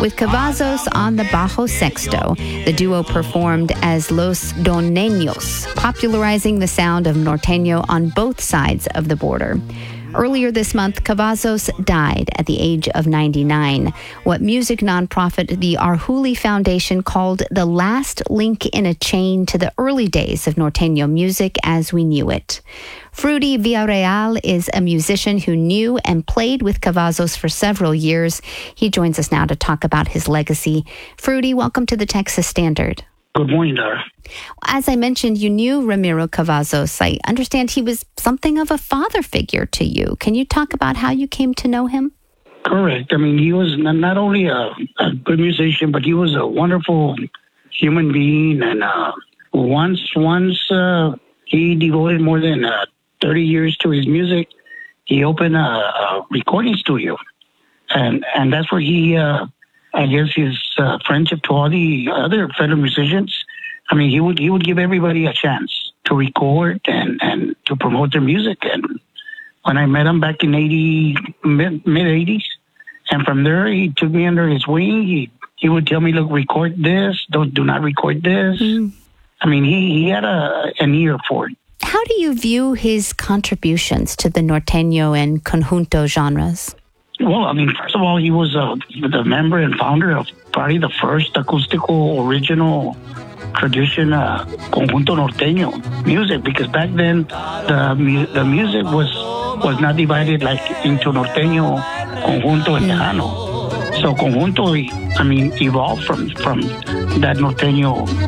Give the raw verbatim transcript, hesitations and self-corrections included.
With Cavazos on the bajo sexto, the duo performed as Los Doneños, popularizing the sound of norteño on both sides of the border. Earlier this month, Cavazos died at the age of ninety-nine, what music nonprofit the Arjuli Foundation called the last link in a chain to the early days of norteño music as we knew it. Fruity Villarreal is a musician who knew and played with Cavazos for several years. He joins us now to talk about his legacy. Fruity, welcome to the Texas Standard. Good morning, Dara. As I mentioned, you knew Ramiro Cavazos. I understand he was something of a father figure to you. Can you talk about how you came to know him? Correct. I mean, he was not only a, a good musician, but he was a wonderful human being. And uh, once, once uh, he devoted more than uh, thirty years to his music, he opened a, a recording studio, and and that's where he. Uh, I guess his uh, friendship to all the other fellow musicians. I mean, he would he would give everybody a chance to record and, and to promote their music. And when I met him back in eighty mid mid eighties, and from there he took me under his wing. He he would tell me, look, record this. Don't do not record this. Mm. I mean, he he had a an ear for it. How do you view his contributions to the norteño and conjunto genres? Well, I mean, first of all, he was uh, the member and founder of probably the first acoustical original tradition uh, conjunto norteño music, because back then the mu- the music was was not divided like into norteño, conjunto, and tejano. So conjunto, I mean, evolved from from that norteño